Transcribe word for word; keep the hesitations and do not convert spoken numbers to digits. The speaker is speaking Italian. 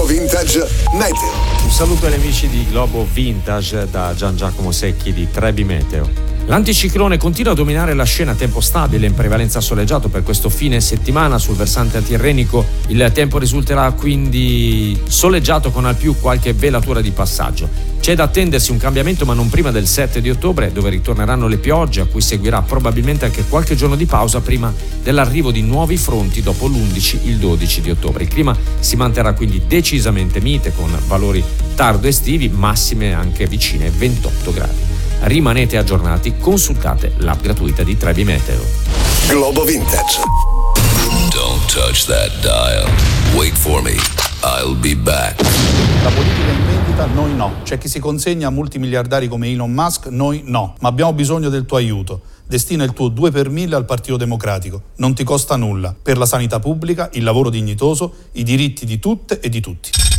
Globo Vintage Meteo. Un saluto agli amici di Globo Vintage da Gian Giacomo Secchi di Trebi Meteo. L'anticiclone continua a dominare la scena a tempo stabile, in prevalenza soleggiato per questo fine settimana. Sul versante antirrenico il tempo risulterà quindi soleggiato con al più qualche velatura di passaggio. C'è da attendersi un cambiamento, ma non prima del sette di ottobre, dove ritorneranno le piogge, a cui seguirà probabilmente anche qualche giorno di pausa prima dell'arrivo di nuovi fronti dopo l'undici il dodici di ottobre. Il clima si manterrà quindi decisamente mite, con valori tardo estivi, massime anche vicine ai ventotto gradi. Rimanete aggiornati, consultate l'app gratuita di Trebi Meteo. Globo Vintage. Don't touch that dial. Wait for me. I'll be back. La politica in vendita, noi no. C'è chi si consegna a multimiliardari come Elon Musk, noi no. Ma abbiamo bisogno del tuo aiuto. Destina il tuo due per mille al Partito Democratico. Non ti costa nulla. Per la sanità pubblica, il lavoro dignitoso, i diritti di tutte e di tutti.